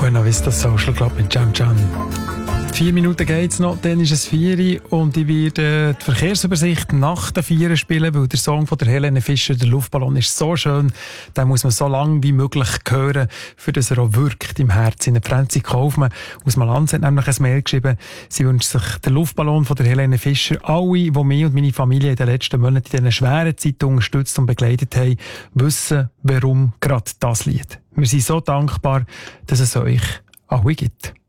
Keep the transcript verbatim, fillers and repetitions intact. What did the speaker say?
Buena Vista Social Club mit Jam Jam. Vier Minuten geht's noch, dann ist es vier und ich werde die Verkehrsübersicht nach den Vieren spielen, weil der Song von der Helene Fischer, der Luftballon, ist so schön, den muss man so lange wie möglich hören, für dass er auch wirkt im Herzen. Franzi Kaufmann aus Malanz hat nämlich ein Mail geschrieben, sie wünscht sich den Luftballon von der Helene Fischer. Alle, die mich und meine Familie in den letzten Monaten in diesen schweren Zeiten unterstützt und begleitet haben, wissen, warum gerade das Lied. Wir sind so dankbar, dass es euch auch gibt.